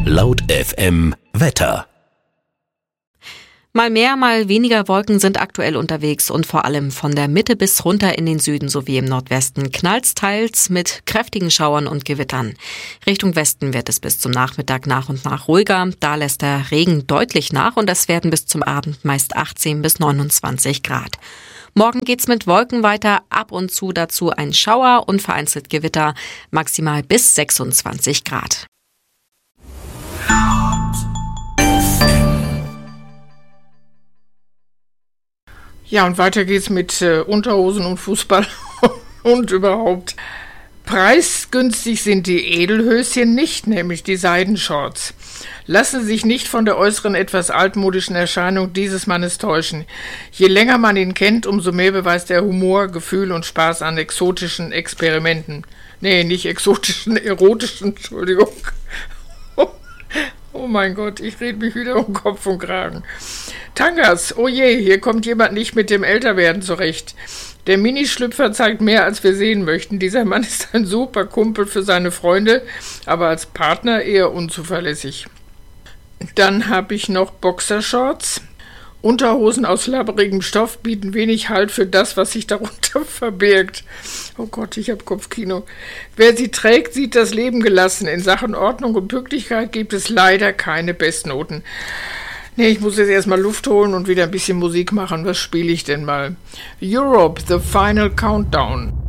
Laut FM Wetter. Mal mehr, mal weniger Wolken sind aktuell unterwegs und vor allem von der Mitte bis runter in den Süden sowie im Nordwesten knallt's teils mit kräftigen Schauern und Gewittern. Richtung Westen wird es bis zum Nachmittag nach und nach ruhiger. Da lässt der Regen deutlich nach und es werden bis zum Abend meist 18 bis 29 Grad. Morgen geht's mit Wolken weiter, ab und zu dazu ein Schauer und vereinzelt Gewitter, maximal bis 26 Grad. Ja, und weiter geht's mit Unterhosen und Fußball und überhaupt. Preisgünstig sind die Edelhöschen nicht, nämlich die Seidenshorts. Lassen Sie sich nicht von der äußeren, etwas altmodischen Erscheinung dieses Mannes täuschen. Je länger man ihn kennt, umso mehr beweist er Humor, Gefühl und Spaß an exotischen Experimenten. Nee, nicht exotischen, erotischen, Entschuldigung. Oh mein Gott, ich rede mich wieder um Kopf und Kragen. Tangas, oh je, hier kommt jemand nicht mit dem Älterwerden zurecht. Der Minischlüpfer zeigt mehr, als wir sehen möchten. Dieser Mann ist ein super Kumpel für seine Freunde, aber als Partner eher unzuverlässig. Dann habe ich noch Boxershorts. Unterhosen aus labbrigem Stoff bieten wenig Halt für das, was sich darunter verbirgt. Oh Gott, ich habe Kopfkino. Wer sie trägt, sieht das Leben gelassen. In Sachen Ordnung und Pünktlichkeit gibt es leider keine Bestnoten. Nee, ich muss jetzt erstmal Luft holen und wieder ein bisschen Musik machen. Was spiele ich denn mal? Europe, The Final Countdown.